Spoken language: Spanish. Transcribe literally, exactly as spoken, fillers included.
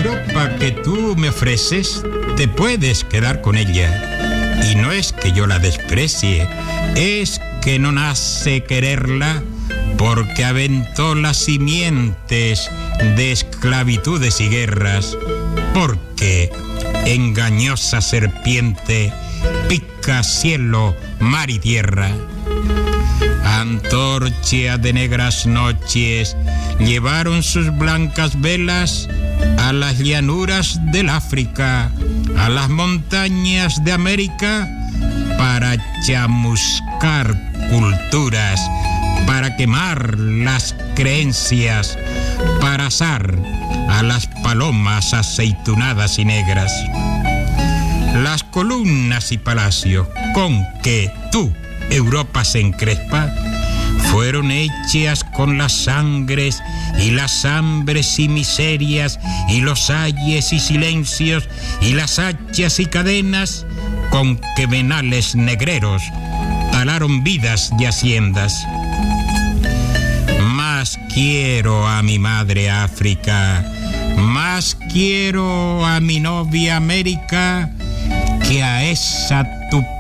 Europa que tú me ofreces, te puedes quedar con ella. Y no es que yo la desprecie, es que no nace quererla, porque aventó las simientes de esclavitudes y guerras, porque engañosa serpiente pica cielo, mar y tierra. Antorcha de negras noches llevaron sus blancas velas a las llanuras del África, a las montañas de América, para chamuscar culturas, para quemar las creencias, para asar a las palomas aceitunadas y negras. Las columnas y palacios con que tú, Europa, se encrespa, fueron hechas con las sangres y las hambres y miserias y los ayes y silencios y las hachas y cadenas con que venales negreros talaron vidas y haciendas. Más quiero a mi madre África, más quiero a mi novia América que a esa tu